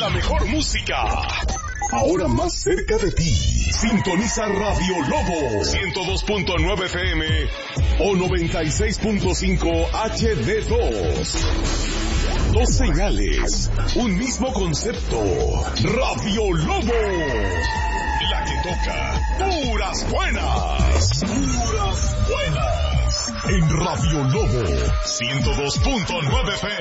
la mejor música. Ahora más cerca de ti. Sintoniza Radio Lobo 102.9 FM o 96.5 HD2. Dos señales, un mismo concepto. Radio Lobo. La que toca puras buenas. Puras buenas. En Radio Lobo 102.9 FM.